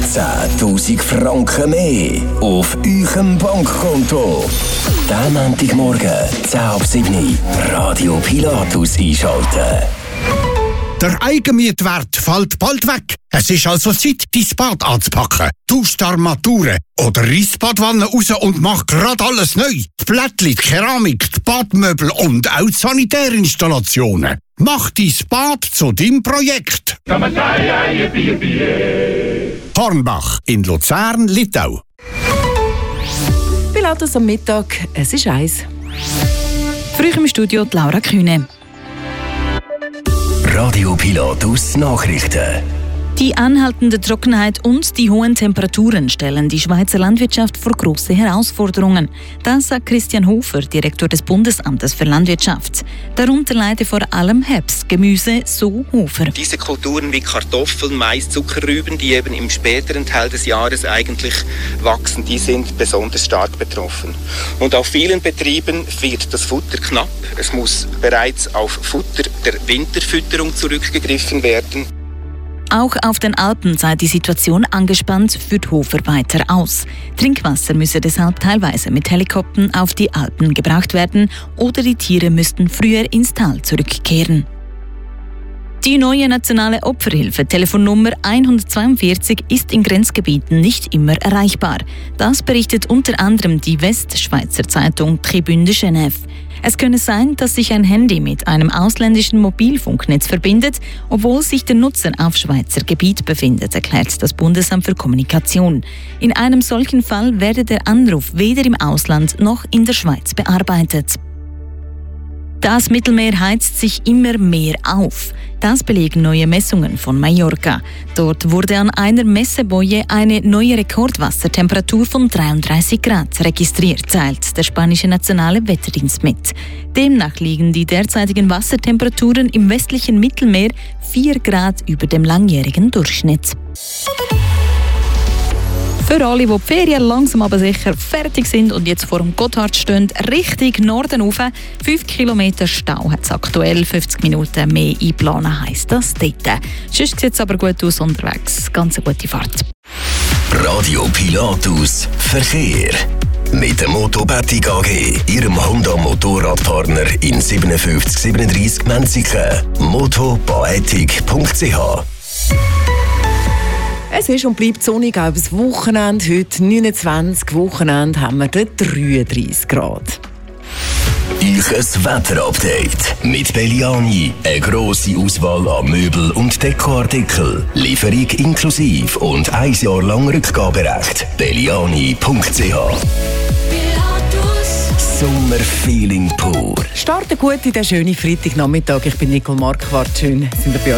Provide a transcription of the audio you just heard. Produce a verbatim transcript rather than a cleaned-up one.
zehntausend Franken mehr auf eurem Bankkonto. Diesen Montagmorgen, zehn ab sieben, Radio Pilatus einschalten. Der Eigenmietwert fällt bald weg. Es ist also Zeit, dein Bad anzupacken. Tausch die Armaturen oder reiss die Badwanne raus und mach grad alles neu. Die Plättchen, die Keramik, die Badmöbel und auch die Sanitärinstallationen. Mach dein Bad zu deinem Projekt. Hornbach in Luzern, Littau. Pilatus am Mittag, es ist eins. Früh im Studio die Laura Kühne. Radio Pilatus Nachrichten. Die anhaltende Trockenheit und die hohen Temperaturen stellen die Schweizer Landwirtschaft vor große Herausforderungen. Das sagt Christian Hofer, Direktor des Bundesamtes für Landwirtschaft. Darunter leide vor allem Herbstgemüse, so Hofer. Diese Kulturen wie Kartoffeln, Mais, Zuckerrüben, die eben im späteren Teil des Jahres eigentlich wachsen, die sind besonders stark betroffen. Und auf vielen Betrieben wird das Futter knapp. Es muss bereits auf Futter der Winterfütterung zurückgegriffen werden. Auch auf den Alpen sei die Situation angespannt, führt Hofer weiter aus. Trinkwasser müsse deshalb teilweise mit Helikoptern auf die Alpen gebracht werden oder die Tiere müssten früher ins Tal zurückkehren. Die neue nationale Opferhilfe Telefonnummer hundertzweiundvierzig ist in Grenzgebieten nicht immer erreichbar. Das berichtet unter anderem die Westschweizer Zeitung Tribune de Genève. Es könne sein, dass sich ein Handy mit einem ausländischen Mobilfunknetz verbindet, obwohl sich der Nutzer auf Schweizer Gebiet befindet, erklärt das Bundesamt für Kommunikation. In einem solchen Fall werde der Anruf weder im Ausland noch in der Schweiz bearbeitet. Das Mittelmeer heizt sich immer mehr auf. Das belegen neue Messungen von Mallorca. Dort wurde an einer Messeboje eine neue Rekordwassertemperatur von dreiunddreißig Grad registriert, teilt der spanische nationale Wetterdienst mit. Demnach liegen die derzeitigen Wassertemperaturen im westlichen Mittelmeer vier Grad über dem langjährigen Durchschnitt. Für alle, die die Ferien langsam aber sicher fertig sind und jetzt vor dem Gotthard stehen, Richtung Norden rauf. fünf Kilometer Stau hat es aktuell, fünfzig Minuten mehr einplanen heisst das dort. Sonst sieht es aber gut aus unterwegs. Ganz eine gute Fahrt. Radio Pilatus Verkehr. Mit der Motobatik A G, Ihrem Honda-Motorradpartner in siebenundfünfzig siebenunddreißig Menziken. motobaetik punkt c h. Es ist und bleibt sonnig auch das Wochenende. Heute neunundzwanzig, Wochenende haben wir dreiunddreißig Grad. Ich ein Wetterupdate mit Belliani. Eine grosse Auswahl an Möbel- und Dekoartikel. Lieferung inklusive und ein Jahr lang Rückgaberecht. belliani punkt c h. Sommerfeeling pur. Starten gut in den schönen Freitagnachmittag. Ich bin Nicole Marquardt. Schön, sind ihr bei